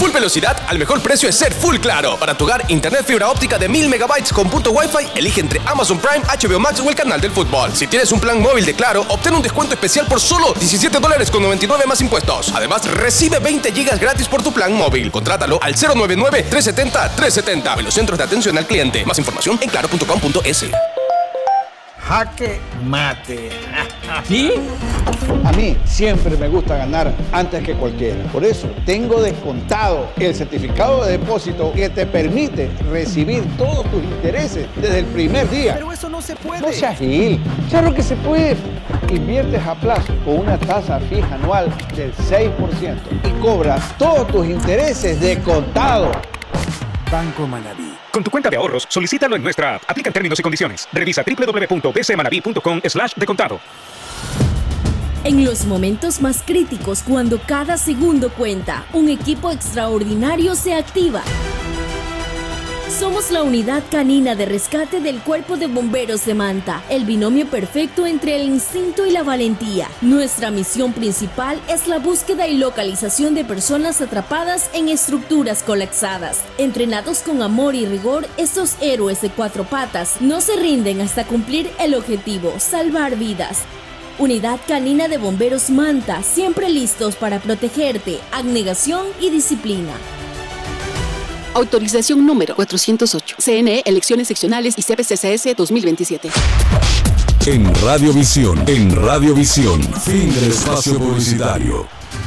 Full velocidad al mejor precio es ser Full Claro. Para tu hogar, internet fibra óptica de 1000 megabytes con punto Wi-Fi, elige entre Amazon Prime, HBO Max o el canal del fútbol. Si tienes un plan móvil de Claro, obtén un descuento especial por solo $17.99 más impuestos. Además, recibe 20 gigas gratis por tu plan móvil. Contrátalo al 099-370-370 en los centros de atención al cliente. Más información en claro.com.es. Jaque mate. ¿Sí? A mí siempre me gusta ganar antes que cualquiera. Por eso tengo Descontado, el certificado de depósito que te permite recibir todos tus intereses desde el primer día. Pero eso no se puede. No seas gil. Claro que se puede. Inviertes a plazo con una tasa fija anual del 6% y cobras todos tus intereses de contado. Banco Manaví. Con tu cuenta de ahorros, solicítalo en nuestra app. Aplican términos y condiciones. Revisa www.bcmanaví.com/descontado. En los momentos más críticos, cuando cada segundo cuenta, un equipo extraordinario se activa. Somos la unidad canina de rescate del Cuerpo de Bomberos de Manta, el binomio perfecto entre el instinto y la valentía. Nuestra misión principal es la búsqueda y localización de personas atrapadas en estructuras colapsadas. Entrenados con amor y rigor, estos héroes de cuatro patas no se rinden hasta cumplir el objetivo: salvar vidas. Unidad Canina de Bomberos Manta, siempre listos para protegerte. Abnegación y disciplina. Autorización número 408. CNE, Elecciones Seccionales y CPCCS 2027. En Radiovisión, fin del espacio publicitario.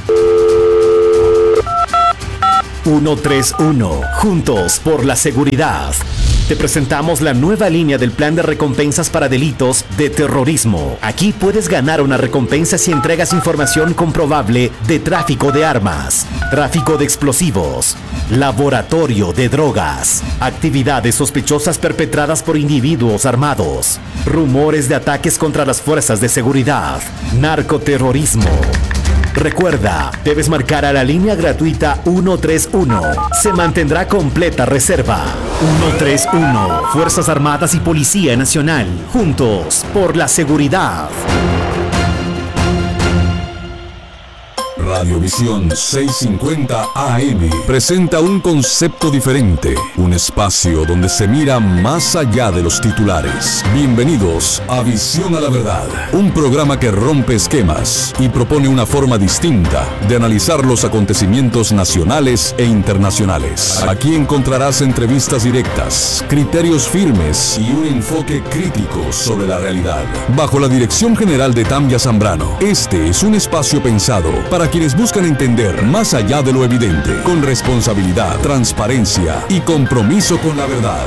131. Juntos por la seguridad. Te presentamos la nueva línea del plan de recompensas para delitos de terrorismo. Aquí puedes ganar una recompensa si entregas información comprobable de tráfico de armas, tráfico de explosivos, laboratorio de drogas, actividades sospechosas perpetradas por individuos armados, rumores de ataques contra las fuerzas de seguridad, narcoterrorismo. Recuerda, debes marcar a la línea gratuita 131. Se mantendrá completa reserva. 131. Fuerzas Armadas y Policía Nacional. Juntos por la seguridad. Radiovisión 650 AM presenta un concepto diferente, un espacio donde se mira más allá de los titulares. Bienvenidos a Visión a la Verdad, un programa que rompe esquemas y propone una forma distinta de analizar los acontecimientos nacionales e internacionales. Aquí encontrarás entrevistas directas, criterios firmes y un enfoque crítico sobre la realidad. Bajo la dirección general de Tamia Zambrano, este es un espacio pensado para quienes buscan entender más allá de lo evidente, con responsabilidad, transparencia y compromiso con la verdad.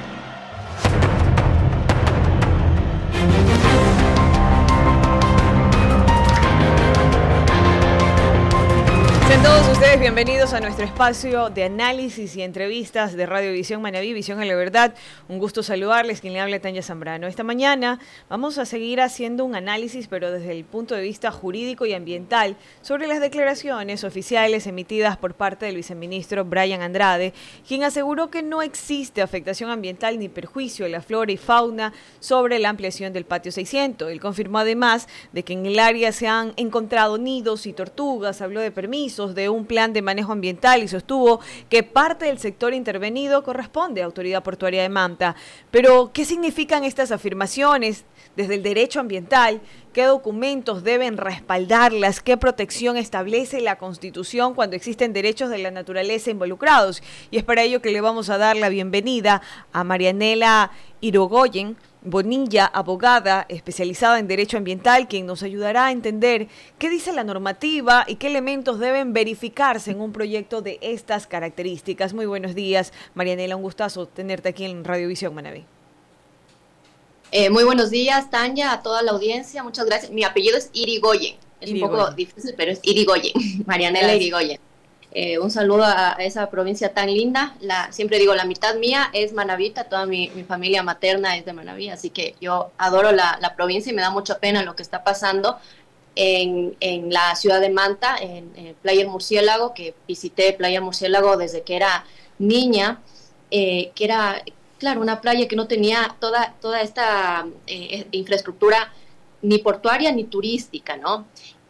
Sean todos ustedes bienvenidos a nuestro espacio de análisis y entrevistas de Radiovisión Manaví, Visión a la Verdad. Un gusto saludarles, quien le habla, Tanya Zambrano. Esta mañana vamos a seguir haciendo un análisis, pero desde el punto de vista jurídico y ambiental, sobre las declaraciones oficiales emitidas por parte del viceministro Brian Andrade, quien aseguró que no existe afectación ambiental ni perjuicio a la flora y fauna sobre la ampliación del patio 600. Él confirmó además de que en el área se han encontrado nidos y tortugas, habló de permisos, de un plan de manejo ambiental y sostuvo que parte del sector intervenido corresponde a Autoridad Portuaria de Manta. Pero, ¿qué significan estas afirmaciones desde el derecho ambiental? ¿Qué documentos deben respaldarlas? ¿Qué protección establece la Constitución cuando existen derechos de la naturaleza involucrados? Y es para ello que le vamos a dar la bienvenida a Marianela Irigoyen Bonilla, abogada especializada en Derecho Ambiental, quien nos ayudará a entender qué dice la normativa y qué elementos deben verificarse en un proyecto de estas características. Muy buenos días, Marianela, un gustazo tenerte aquí en Radiovisión Manaví. Muy buenos días, Tanya, a toda la audiencia, muchas gracias. Mi apellido es Irigoyen, es un poco difícil, pero es Irigoyen, Marianela Irigoyen. Un saludo a esa provincia tan linda. Siempre digo, la mitad mía es manavita, toda mi familia materna es de Manaví, así que yo adoro la provincia y me da mucha pena lo que está pasando en la ciudad de Manta, en Playa El Murciélago, que visité Playa El Murciélago desde que era niña, que era, claro, una playa que no tenía toda esta infraestructura ni portuaria ni turística, ¿no?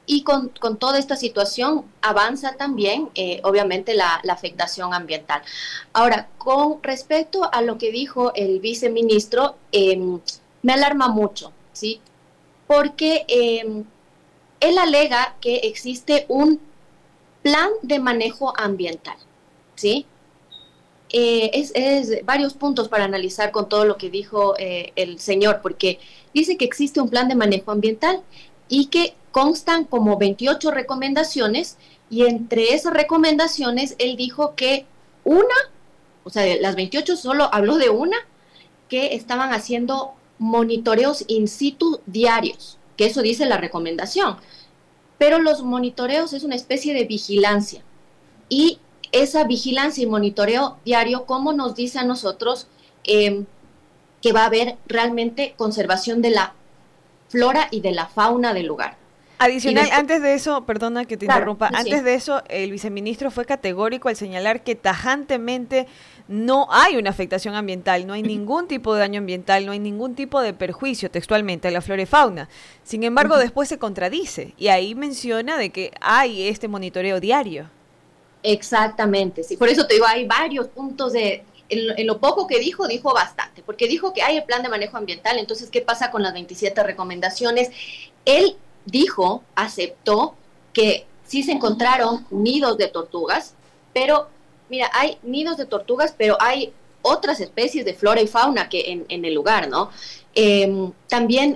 Y con toda esta situación avanza también, obviamente, la afectación ambiental. Ahora, con respecto a lo que dijo el viceministro, me alarma mucho, ¿sí? Porque él alega que existe un plan de manejo ambiental, ¿sí? Es varios puntos para analizar con todo lo que dijo el señor, porque dice que existe un plan de manejo ambiental y que constan como 28 recomendaciones, y entre esas recomendaciones él dijo que las 28 solo habló de una, que estaban haciendo monitoreos in situ diarios, que eso dice la recomendación, pero los monitoreos es una especie de vigilancia, y esa vigilancia y monitoreo diario, ¿cómo nos dice a nosotros que va a haber realmente conservación de la flora y de la fauna del lugar? Adicional, antes de eso, perdona que te interrumpa, sí. Antes de eso, el viceministro fue categórico al señalar que tajantemente no hay una afectación ambiental, no hay ningún tipo de daño ambiental, no hay ningún tipo de perjuicio textualmente a la flora y fauna. Sin embargo, después se contradice y ahí menciona de que hay este monitoreo diario. Exactamente, sí. Por eso te digo, hay varios puntos en lo poco que dijo bastante, porque dijo que hay el plan de manejo ambiental. Entonces, ¿qué pasa con las 27 recomendaciones? Él aceptó que sí se encontraron nidos de tortugas, pero mira, hay nidos de tortugas, pero hay otras especies de flora y fauna que en el lugar, ¿no? También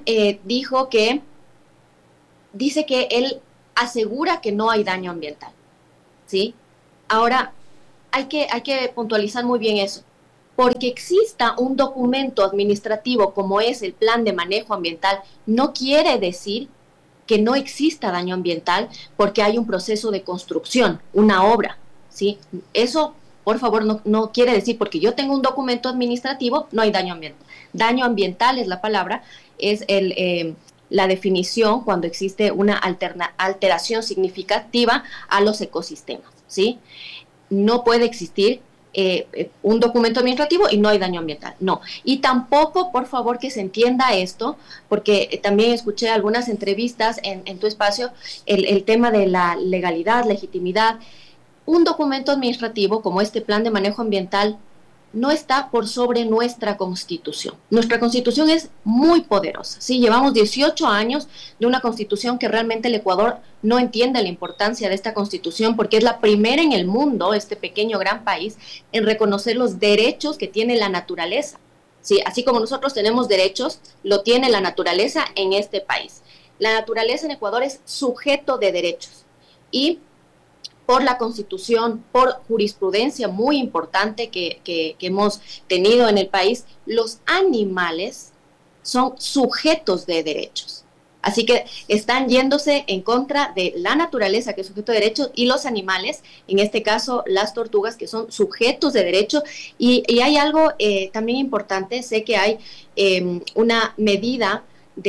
dice que él asegura que no hay daño ambiental, ¿sí? Ahora, hay que puntualizar muy bien eso, porque exista un documento administrativo como es el plan de manejo ambiental, no quiere decir que no exista daño ambiental, porque hay un proceso de construcción, una obra, ¿sí? Eso, por favor, no quiere decir, porque yo tengo un documento administrativo, no hay daño ambiental. Daño ambiental es la palabra, es la definición cuando existe una alteración significativa a los ecosistemas, ¿sí? No puede existir un documento administrativo y no hay daño ambiental, no. Y tampoco, por favor, que se entienda esto, porque también escuché algunas entrevistas en tu espacio, el tema de la legalidad, legitimidad. Un documento administrativo como este plan de manejo ambiental no está por sobre nuestra Constitución. Nuestra Constitución es muy poderosa, ¿sí? Llevamos 18 años de una Constitución que realmente el Ecuador no entiende la importancia de esta Constitución, porque es la primera en el mundo, este pequeño gran país, en reconocer los derechos que tiene la naturaleza, ¿sí? Así como nosotros tenemos derechos, lo tiene la naturaleza en este país. La naturaleza en Ecuador es sujeto de derechos, y por la Constitución, por jurisprudencia muy importante que hemos tenido en el país, los animales son sujetos de derechos. Así que están yéndose en contra de la naturaleza, que es sujeto de derechos, y los animales, en este caso las tortugas, que son sujetos de derechos. Y hay algo también importante, sé que hay una medida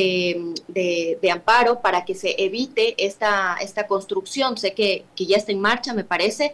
de amparo para que se evite esta construcción. Sé que ya está en marcha, me parece,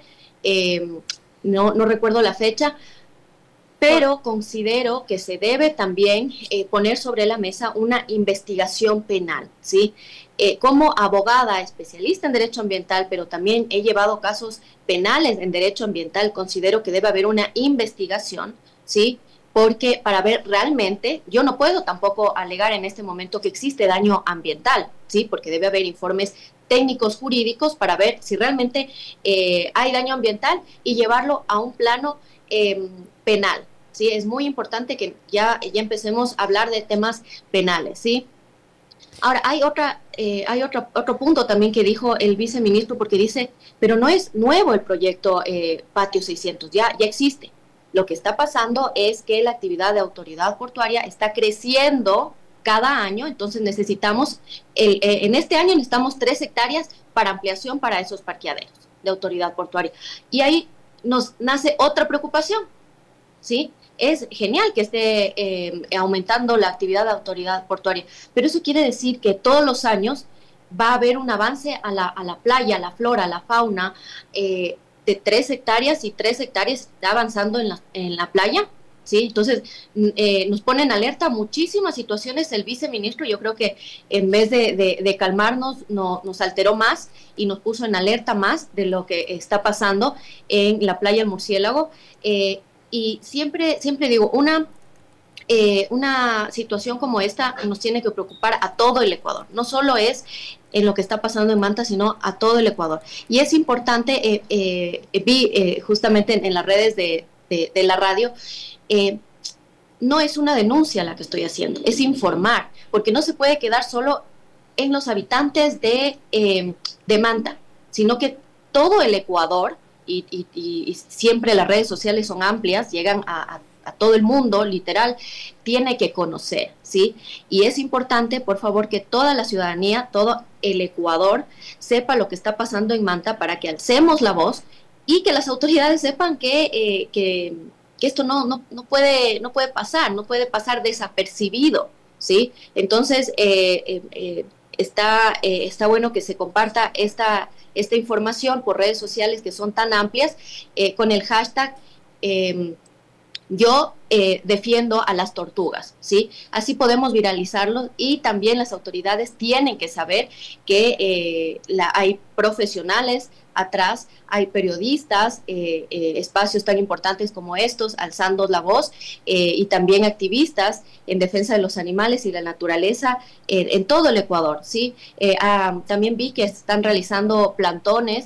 no recuerdo la fecha, pero considero que se debe también poner sobre la mesa una investigación penal, ¿sí? Como abogada especialista en derecho ambiental, pero también he llevado casos penales en derecho ambiental, considero que debe haber una investigación, ¿sí? Porque para ver realmente, yo no puedo tampoco alegar en este momento que existe daño ambiental, ¿sí? Porque debe haber informes técnicos jurídicos para ver si realmente hay daño ambiental y llevarlo a un plano penal, ¿sí? Es muy importante que ya empecemos a hablar de temas penales, ¿sí? Ahora, hay otro punto también que dijo el viceministro, porque dice, pero no es nuevo el proyecto Patio 600, ya existe. Lo que está pasando es que la actividad de autoridad portuaria está creciendo cada año, entonces necesitamos, en este año necesitamos 3 hectáreas para ampliación para esos parqueaderos de autoridad portuaria. Y ahí nos nace otra preocupación, ¿sí? Es genial que esté aumentando la actividad de autoridad portuaria, pero eso quiere decir que todos los años va a haber un avance a la playa, a la flora, a la fauna, de 3 hectáreas, y 3 hectáreas está avanzando en la playa. ¿sí? Entonces, nos pone en alerta muchísimas situaciones el viceministro. Yo creo que en vez de calmarnos, nos alteró más y nos puso en alerta más de lo que está pasando en la playa del Murciélago. Y siempre digo, una situación como esta nos tiene que preocupar a todo el Ecuador. No solo es en lo que está pasando en Manta, sino a todo el Ecuador. Y es importante, vi justamente en las redes de la radio, no es una denuncia la que estoy haciendo, es informar, porque no se puede quedar solo en los habitantes de Manta, sino que todo el Ecuador, y siempre las redes sociales son amplias, llegan a todo el mundo, literal, tiene que conocer, ¿sí? Y es importante, por favor, que toda la ciudadanía, todo el Ecuador, sepa lo que está pasando en Manta para que alcemos la voz y que las autoridades sepan que esto no puede pasar desapercibido, ¿sí? Entonces, está bueno que se comparta esta información por redes sociales que son tan amplias, con el hashtag yo defiendo a las tortugas, ¿sí? Así podemos viralizarlo y también las autoridades tienen que saber que hay profesionales atrás, hay periodistas, espacios tan importantes como estos, alzando la voz, y también activistas en defensa de los animales y la naturaleza en todo el Ecuador, ¿sí? También vi que están realizando plantones,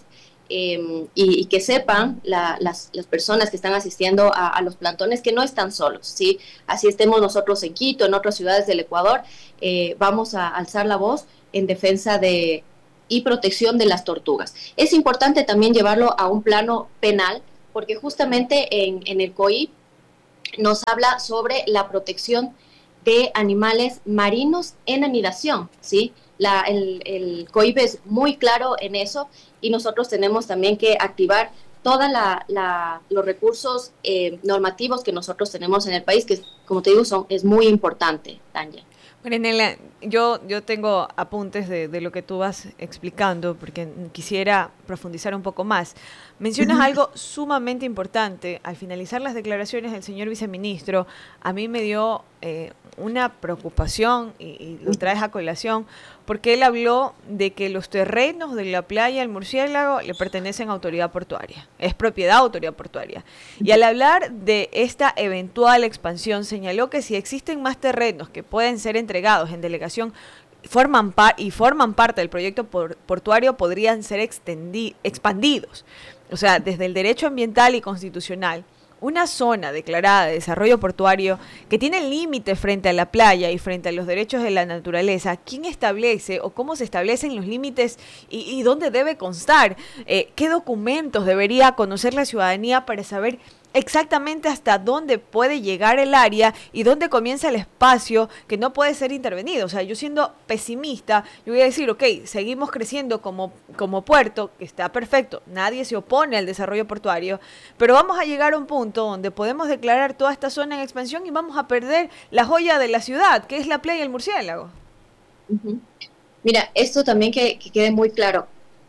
y que sepan las personas que están asistiendo a los plantones que no están solos, ¿sí? Así estemos nosotros en Quito, en otras ciudades del Ecuador, vamos a alzar la voz en defensa y protección de las tortugas. Es importante también llevarlo a un plano penal, porque justamente en el COI nos habla sobre la protección de animales marinos en anidación, ¿sí? El COIP es muy claro en eso y nosotros tenemos también que activar todos los recursos normativos que nosotros tenemos en el país, que, como te digo, es muy importante, Tanya. Marinela, yo tengo apuntes de lo que tú vas explicando, porque quisiera profundizar un poco más. Mencionas algo sumamente importante. Al finalizar las declaraciones del señor viceministro, a mí me dio una preocupación, y lo traes a colación, porque él habló de que los terrenos de la playa del Murciélago le pertenecen a autoridad portuaria, es propiedad de autoridad portuaria. Y al hablar de esta eventual expansión, señaló que si existen más terrenos que pueden ser entregados en delegación forman parte del proyecto portuario, podrían ser expandidos. O sea, desde el derecho ambiental y constitucional, una zona declarada de desarrollo portuario que tiene límite frente a la playa y frente a los derechos de la naturaleza, ¿quién establece o cómo se establecen los límites y dónde debe constar? ¿Qué documentos debería conocer la ciudadanía para saber exactamente hasta dónde puede llegar el área y dónde comienza el espacio que no puede ser intervenido? O sea, yo siendo pesimista, yo voy a decir, ok, seguimos creciendo como puerto, que está perfecto, nadie se opone al desarrollo portuario, pero vamos a llegar a un punto donde podemos declarar toda esta zona en expansión y vamos a perder la joya de la ciudad, que es la playa del Murciélago. Uh-huh. Mira, esto también que quede muy claro.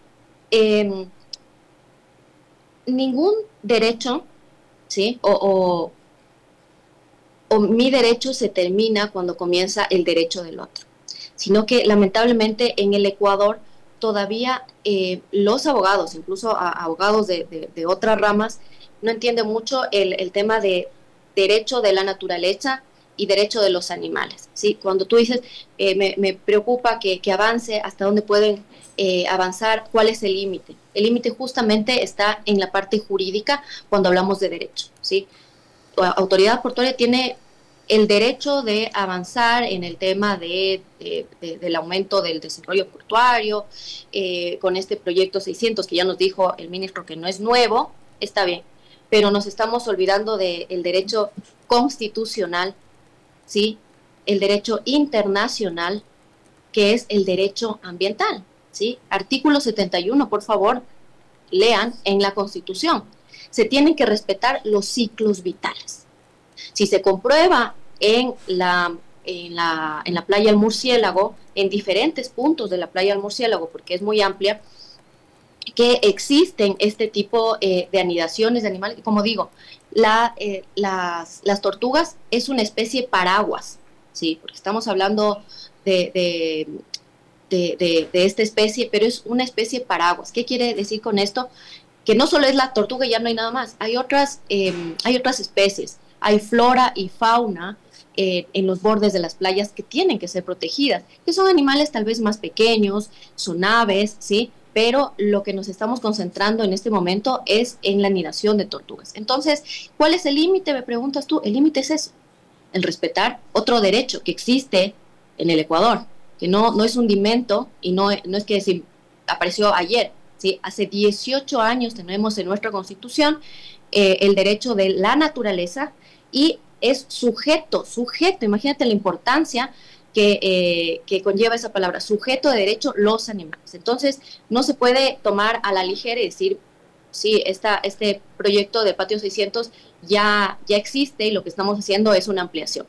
Ningún derecho, ¿sí? O mi derecho se termina cuando comienza el derecho del otro, sino que lamentablemente en el Ecuador todavía los abogados, incluso abogados de otras ramas, no entienden mucho el tema de derecho de la naturaleza y derecho de los animales, ¿sí? Cuando tú dices, me preocupa que avance, hasta dónde pueden avanzar, ¿cuál es el límite? El límite justamente está en la parte jurídica cuando hablamos de derecho, ¿sí? La autoridad portuaria tiene el derecho de avanzar en el tema del aumento del desarrollo portuario, con este proyecto 600 que ya nos dijo el ministro que no es nuevo, está bien, pero nos estamos olvidando del derecho constitucional, ¿sí? El derecho internacional, que es el derecho ambiental, ¿sí? Artículo 71, por favor, lean en la Constitución. Se tienen que respetar los ciclos vitales. Si se comprueba en la playa del Murciélago, en diferentes puntos de la playa del Murciélago, porque es muy amplia, que existen este tipo de anidaciones de animales. Como digo, las tortugas es una especie paraguas, ¿sí? Porque estamos hablando de esta especie, pero es una especie paraguas. ¿Qué quiere decir con esto? Que no solo es la tortuga y ya no hay nada más. Hay otras especies, hay flora y fauna en los bordes de las playas que tienen que ser protegidas, que son animales tal vez más pequeños, son aves, ¿sí? Pero lo que nos estamos concentrando en este momento es en la anidación de tortugas. Entonces, ¿cuál es el límite? Me preguntas tú. El límite es eso, el respetar otro derecho que existe en el Ecuador, que no es un invento y no es que apareció ayer, ¿sí? Hace 18 años tenemos en nuestra Constitución el derecho de la naturaleza y es sujeto, imagínate la importancia que conlleva esa palabra, sujeto de derecho los animales. Entonces, no se puede tomar a la ligera y decir, sí, este proyecto de Patio 600 ya existe y lo que estamos haciendo es una ampliación.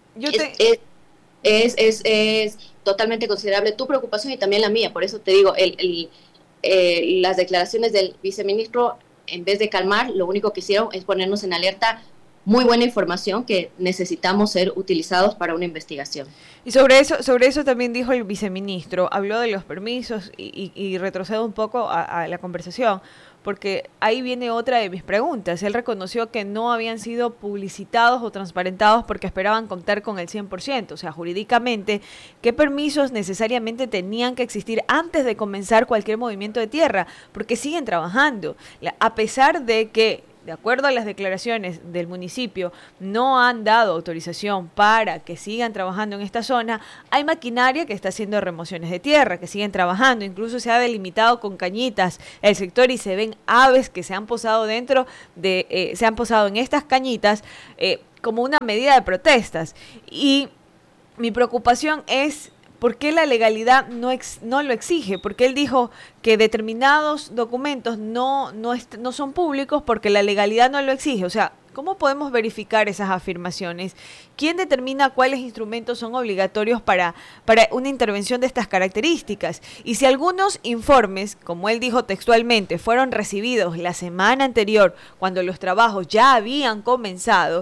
Es totalmente considerable tu preocupación y también la mía, por eso te digo, las declaraciones del viceministro, en vez de calmar, lo único que hicieron es ponernos en alerta. Muy buena información que necesitamos ser utilizados para una investigación. Y sobre eso también dijo el viceministro, habló de los permisos y retrocedo un poco a la conversación, porque ahí viene otra de mis preguntas. Él reconoció que no habían sido publicitados o transparentados porque esperaban contar con el 100%, o sea, jurídicamente, ¿qué permisos necesariamente tenían que existir antes de comenzar cualquier movimiento de tierra? Porque siguen trabajando, a pesar de que, de acuerdo a las declaraciones del municipio, no han dado autorización para que sigan trabajando en esta zona. Hay maquinaria que está haciendo remociones de tierra, que siguen trabajando. Incluso se ha delimitado con cañitas el sector y se ven aves que se han posado se han posado en estas cañitas como una medida de protestas. Y mi preocupación es, ¿por qué la legalidad no lo exige? Porque él dijo que determinados documentos no son públicos porque la legalidad no lo exige. O sea, ¿cómo podemos verificar esas afirmaciones? ¿Quién determina cuáles instrumentos son obligatorios para una intervención de estas características? Y si algunos informes, como él dijo textualmente, fueron recibidos la semana anterior, cuando los trabajos ya habían comenzado,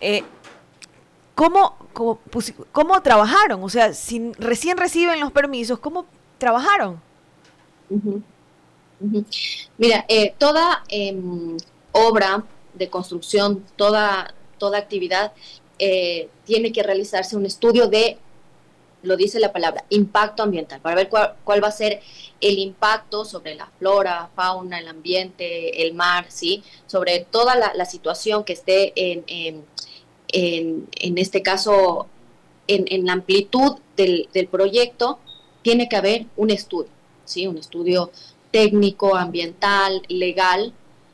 ¿Cómo trabajaron? O sea, si recién reciben los permisos, ¿cómo trabajaron? Mira, toda obra de construcción, toda actividad tiene que realizarse un estudio de, lo dice la palabra, impacto ambiental, para ver cuál va a ser el impacto sobre la flora, fauna, el ambiente, el mar, ¿sí? Sobre toda la situación que esté en este caso, en la amplitud del proyecto, tiene que haber un estudio, ¿sí? Un estudio técnico, ambiental, legal.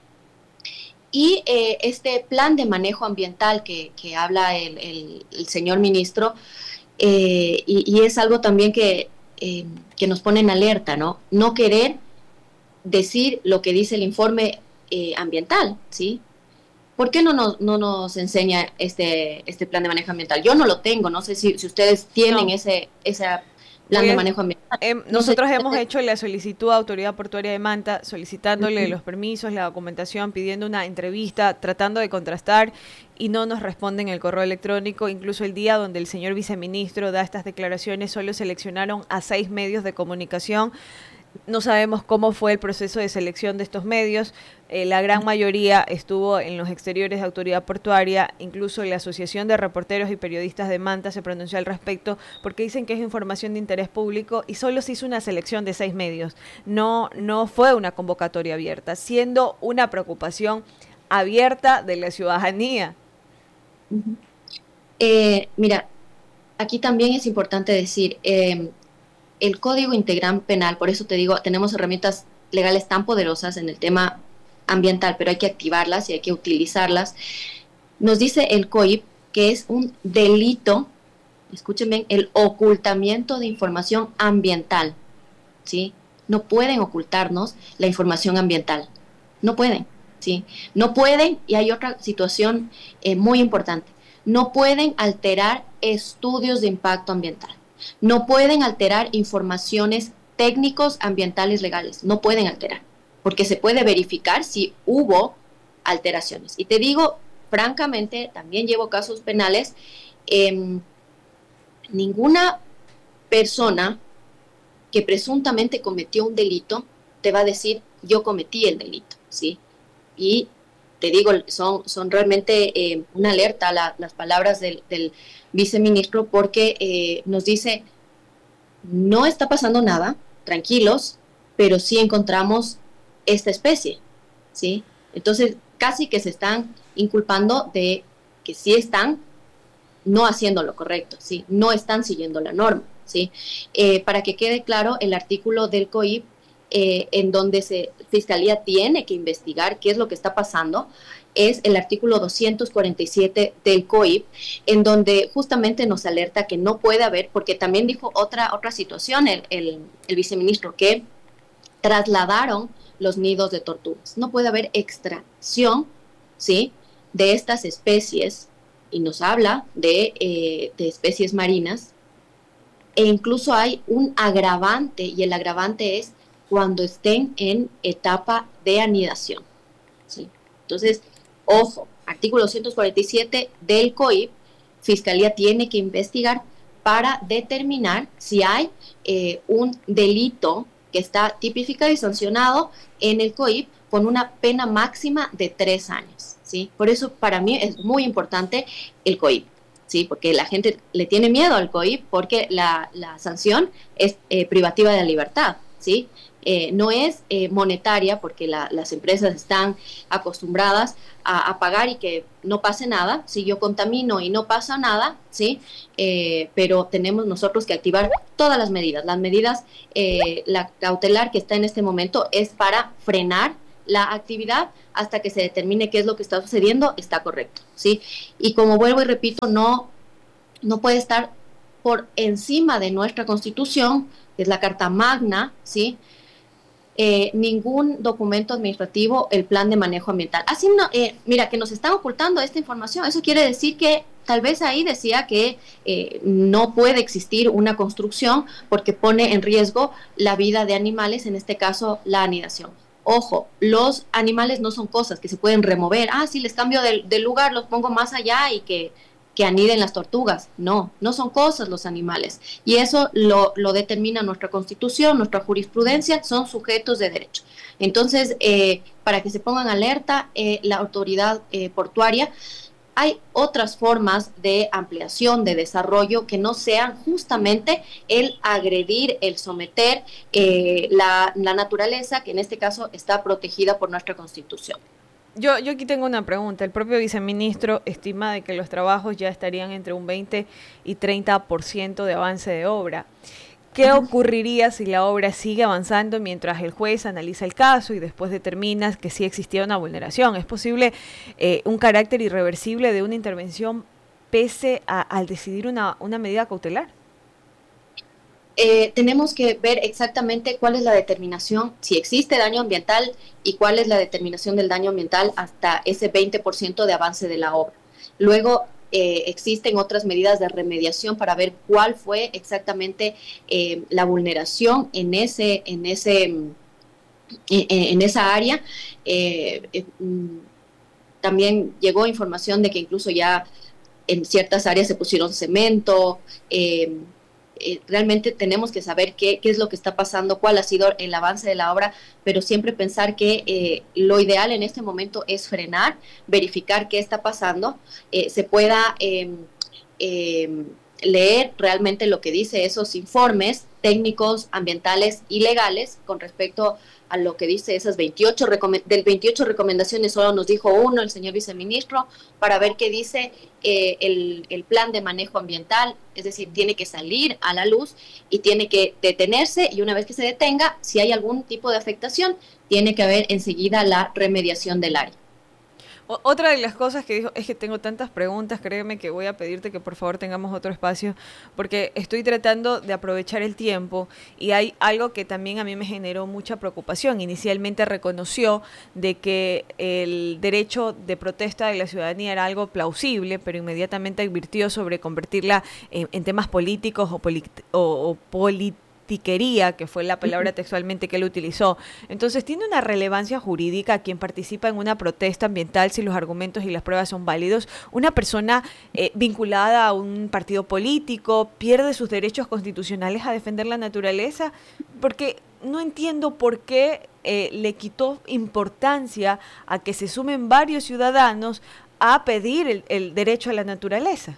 Y este plan de manejo ambiental que habla el señor ministro, y es algo también que nos pone en alerta, ¿no? No querer decir lo que dice el informe ambiental, ¿sí? ¿Por qué no nos enseña este plan de manejo ambiental? Yo no lo tengo, no sé si ustedes tienen ese plan de manejo ambiental. Nosotros hemos hecho la solicitud a Autoridad Portuaria de Manta, solicitándole los permisos, la documentación, pidiendo una entrevista, tratando de contrastar, y no nos responden el correo electrónico. Incluso el día donde el señor viceministro da estas declaraciones, solo seleccionaron a 6 medios de comunicación. No sabemos cómo fue el proceso de selección de estos medios. La gran mayoría estuvo en los exteriores de Autoridad Portuaria. Incluso la Asociación de Reporteros y Periodistas de Manta se pronunció al respecto porque dicen que es información de interés público y solo se hizo una selección de 6 medios. No fue una convocatoria abierta, siendo una preocupación abierta de la ciudadanía. Mira, aquí también es importante decir, el Código Integral Penal, por eso te digo, tenemos herramientas legales tan poderosas en el tema ambiental, pero hay que activarlas y hay que utilizarlas. Nos dice el COIP que es un delito, escuchen bien, el ocultamiento de información ambiental, ¿sí? No pueden ocultarnos la información ambiental, no pueden, ¿sí? No pueden, y hay otra situación muy importante, no pueden alterar estudios de impacto ambiental. No pueden alterar informaciones técnicos, ambientales, legales. No pueden alterar, porque se puede verificar si hubo alteraciones. Y te digo, francamente, también llevo casos penales, ninguna persona que presuntamente cometió un delito te va a decir, yo cometí el delito, ¿sí? Y te digo, son realmente una alerta las palabras del viceministro, porque nos dice, no está pasando nada, tranquilos, pero sí encontramos esta especie, ¿sí? Entonces, casi que se están inculpando de que sí están no haciendo lo correcto, ¿sí? No están siguiendo la norma, ¿sí? Para que quede claro, el artículo del COIP, en donde Fiscalía tiene que investigar qué es lo que está pasando, es el artículo 247 del COIP, en donde justamente nos alerta que no puede haber, porque también dijo otra situación el viceministro, que trasladaron los nidos de tortugas. No puede haber extracción, ¿sí?, de estas especies, y nos habla de especies marinas, e incluso hay un agravante, y el agravante es cuando estén en etapa de anidación, ¿sí? Entonces, ojo, artículo 247 del COIP, Fiscalía tiene que investigar para determinar si hay un delito que está tipificado y sancionado en el COIP con una pena máxima de 3 años, ¿sí? Por eso para mí es muy importante el COIP, ¿sí? Porque la gente le tiene miedo al COIP porque la sanción es privativa de la libertad, ¿sí? No es monetaria, porque las empresas están acostumbradas a pagar y que no pase nada. Si yo contamino y no pasa nada, ¿sí? Pero tenemos nosotros que activar todas las medidas. La cautelar que está en este momento es para frenar la actividad hasta que se determine qué es lo que está sucediendo, está correcto, ¿sí? Y como vuelvo y repito, no puede estar por encima de nuestra Constitución, que es la Carta Magna, ¿sí? Ningún documento administrativo, el plan de manejo ambiental. Así mira, que nos están ocultando esta información. Eso quiere decir que tal vez ahí decía que no puede existir una construcción porque pone en riesgo la vida de animales, en este caso la anidación. Ojo, los animales no son cosas que se pueden remover. Si les cambio de lugar, los pongo más allá y que aniden las tortugas. No son cosas los animales. Y eso lo determina nuestra Constitución, nuestra jurisprudencia, son sujetos de derecho. Entonces, para que se pongan alerta, la autoridad portuaria, hay otras formas de ampliación, de desarrollo, que no sean justamente el agredir, el someter la naturaleza, que en este caso está protegida por nuestra Constitución. Yo aquí tengo una pregunta. El propio viceministro estima de que los trabajos ya estarían entre un 20 y 30% de avance de obra. ¿Qué ocurriría si la obra sigue avanzando mientras el juez analiza el caso y después determina que sí existía una vulneración? ¿Es posible un carácter irreversible de una intervención pese al decidir una medida cautelar? Tenemos que ver exactamente cuál es la determinación, si existe daño ambiental, y cuál es la determinación del daño ambiental hasta ese 20% de avance de la obra. Luego, existen otras medidas de remediación para ver cuál fue exactamente la vulneración en esa área. También llegó información de que incluso ya en ciertas áreas se pusieron cemento. Realmente tenemos que saber qué es lo que está pasando, cuál ha sido el avance de la obra, pero siempre pensar que lo ideal en este momento es frenar, verificar qué está pasando, se pueda leer realmente lo que dice esos informes técnicos, ambientales y legales con respecto a lo que dice esas 28 recomendaciones. Solo nos dijo uno el señor viceministro, para ver qué dice el plan de manejo ambiental. Es decir, tiene que salir a la luz y tiene que detenerse, y una vez que se detenga, si hay algún tipo de afectación, tiene que haber enseguida la remediación del área. Otra de las cosas que dijo es que tengo tantas preguntas, créeme que voy a pedirte que por favor tengamos otro espacio, porque estoy tratando de aprovechar el tiempo, y hay algo que también a mí me generó mucha preocupación. Inicialmente reconoció de que el derecho de protesta de la ciudadanía era algo plausible, pero inmediatamente advirtió sobre convertirla en temas políticos o politiquería, que fue la palabra textualmente que él utilizó. Entonces, ¿tiene una relevancia jurídica quien participa en una protesta ambiental si los argumentos y las pruebas son válidos? ¿Una persona vinculada a un partido político pierde sus derechos constitucionales a defender la naturaleza? Porque no entiendo por qué le quitó importancia a que se sumen varios ciudadanos a pedir el derecho a la naturaleza.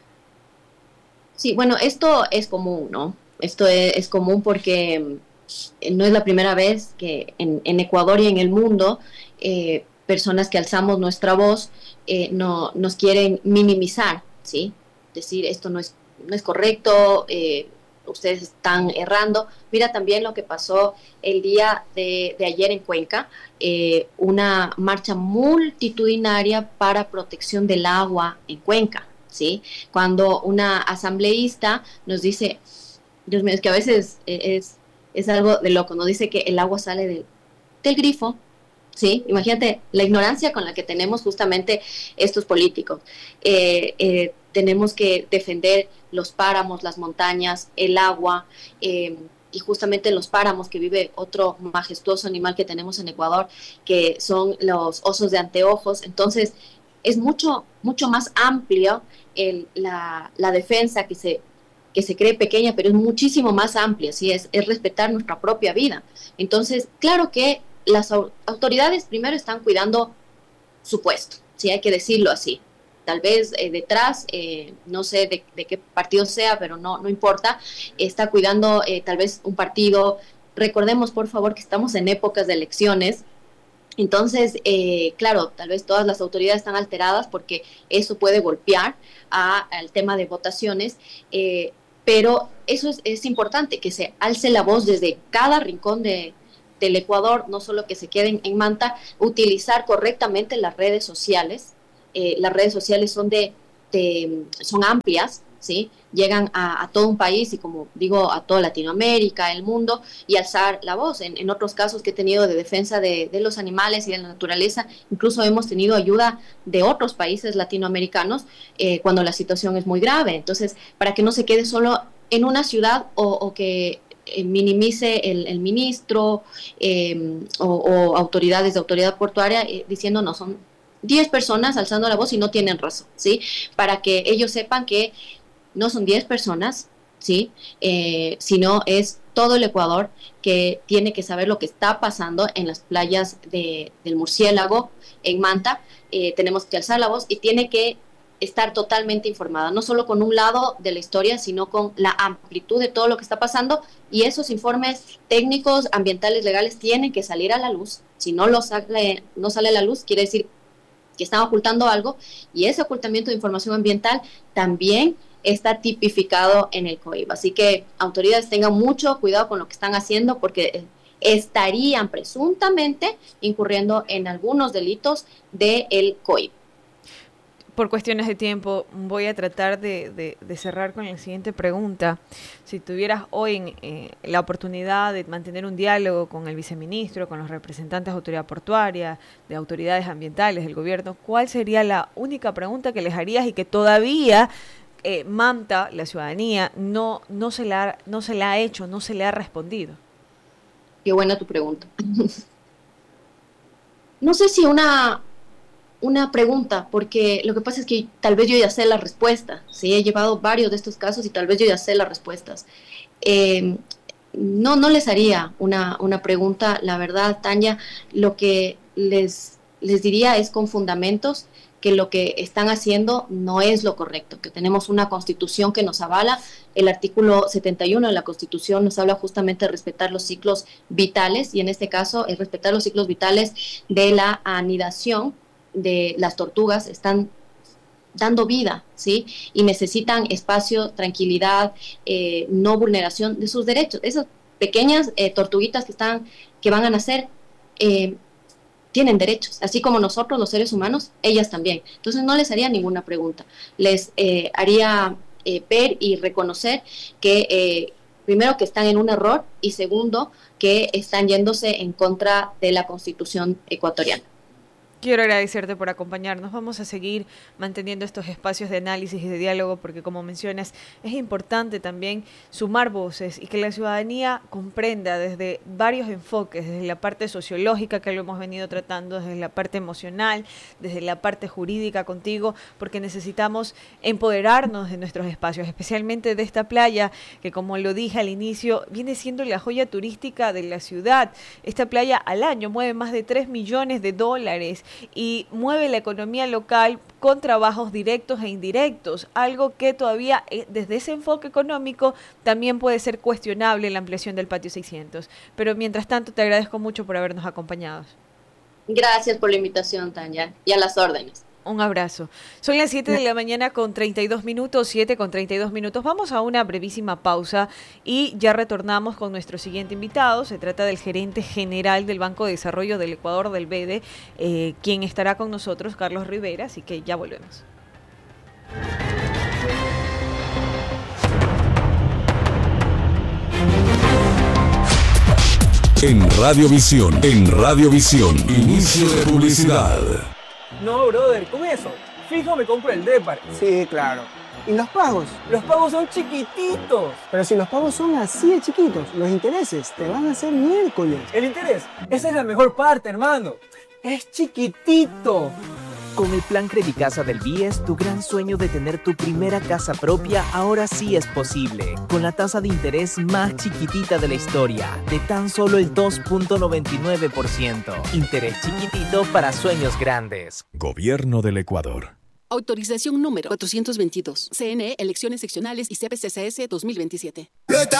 Sí, bueno, esto es común, ¿no? Esto es común porque no es la primera vez que en Ecuador y en el mundo personas que alzamos nuestra voz nos quieren minimizar, ¿sí? Decir, esto no es correcto, ustedes están errando. Mira también lo que pasó el día de ayer en Cuenca, una marcha multitudinaria para protección del agua en Cuenca, ¿sí? Cuando una asambleísta nos dice, Dios mío, es que a veces es algo de loco, nos dice que el agua sale del grifo, ¿sí? Imagínate la ignorancia con la que tenemos justamente estos políticos. Tenemos que defender los páramos, las montañas, el agua, y justamente en los páramos que vive otro majestuoso animal que tenemos en Ecuador, que son los osos de anteojos. Entonces, es mucho más amplio la defensa que se cree pequeña, pero es muchísimo más amplia, ¿sí? Es respetar nuestra propia vida. Entonces, claro que las autoridades primero están cuidando su puesto, ¿sí? Hay que decirlo así. Tal vez detrás, no sé de qué partido sea, pero no importa, está cuidando tal vez un partido. Recordemos, por favor, que estamos en épocas de elecciones. Entonces, claro, tal vez todas las autoridades están alteradas porque eso puede golpear al tema de votaciones, pero eso es importante, que se alce la voz desde cada rincón del Ecuador, no solo que se queden en Manta, utilizar correctamente las redes sociales. Las redes sociales son amplias, ¿sí? Llegan a todo un país y, como digo, a toda Latinoamérica, el mundo, y alzar la voz. En otros casos que he tenido de defensa de los animales y de la naturaleza, incluso hemos tenido ayuda de otros países latinoamericanos cuando la situación es muy grave. Entonces, para que no se quede solo en una ciudad o que minimice el ministro o autoridades de autoridad portuaria diciendo no, son 10 personas alzando la voz y no tienen razón, ¿sí? Para que ellos sepan que no son 10 personas, ¿sí? Sino es todo el Ecuador que tiene que saber lo que está pasando en las playas del Murciélago, en Manta. Tenemos que alzar la voz y tiene que estar totalmente informada, no solo con un lado de la historia, sino con la amplitud de todo lo que está pasando, y esos informes técnicos, ambientales, legales, tienen que salir a la luz. Si no sale a la luz, quiere decir que están ocultando algo, y ese ocultamiento de información ambiental también está tipificado en el COIP. Así que autoridades tengan mucho cuidado con lo que están haciendo, porque estarían presuntamente incurriendo en algunos delitos del COIP. Por cuestiones de tiempo, voy a tratar de cerrar con la siguiente pregunta. Si tuvieras hoy la oportunidad de mantener un diálogo con el viceministro, con los representantes de autoridad portuaria, de autoridades ambientales del gobierno, ¿cuál sería la única pregunta que les harías y que todavía Manta, la ciudadanía, no se la ha hecho, no se le ha respondido? Qué buena tu pregunta. No sé si una pregunta, porque lo que pasa es que tal vez yo ya sé la respuesta, ¿sí? He llevado varios de estos casos y tal vez yo ya sé las respuestas. No les haría una pregunta, la verdad, Tania. Lo que les diría es con fundamentos que lo que están haciendo no es lo correcto, que tenemos una constitución que nos avala. El artículo 71 de la constitución nos habla justamente de respetar los ciclos vitales, y en este caso es respetar los ciclos vitales de la anidación de las tortugas. Están dando vida, ¿sí? Y necesitan espacio, tranquilidad, no vulneración de sus derechos. Esas pequeñas tortuguitas que van a nacer tienen derechos, así como nosotros los seres humanos, ellas también. Entonces no les haría ninguna pregunta. Les haría ver y reconocer que primero que están en un error, y segundo que están yéndose en contra de la Constitución ecuatoriana. Quiero agradecerte por acompañarnos. Vamos a seguir manteniendo estos espacios de análisis y de diálogo porque, como mencionas, es importante también sumar voces y que la ciudadanía comprenda desde varios enfoques, desde la parte sociológica que lo hemos venido tratando, desde la parte emocional, desde la parte jurídica contigo, porque necesitamos empoderarnos de nuestros espacios, especialmente de esta playa que, como lo dije al inicio, viene siendo la joya turística de la ciudad. Esta playa al año mueve más de $3 millones y mueve la economía local con trabajos directos e indirectos, algo que todavía desde ese enfoque económico también puede ser cuestionable la ampliación del patio 600. Pero mientras tanto te agradezco mucho por habernos acompañado. Gracias por la invitación, Tanya, y a las órdenes. Un abrazo. Son las 7 de la mañana con 32 minutos, 7 con 32 minutos. Vamos a una brevísima pausa y ya retornamos con nuestro siguiente invitado. Se trata del gerente general del Banco de Desarrollo del Ecuador, del BEDE, quien estará con nosotros, Carlos Rivera, así que ya volvemos. En Radiovisión, inicio de publicidad. No, brother, con eso, fijo me compro el Depar. Sí, claro. ¿Y los pagos? Los pagos son chiquititos. Pero si los pagos son así de chiquitos, los intereses te van a hacer miércoles. ¿El interés? Esa es la mejor parte, hermano. Es chiquitito. Con el plan Credicasa del BIES, tu gran sueño de tener tu primera casa propia ahora sí es posible. Con la tasa de interés más chiquitita de la historia, de tan solo el 2.99%. Interés chiquitito para sueños grandes. Gobierno del Ecuador. Autorización número 422. CNE, Elecciones Seccionales y CPCCS 2027.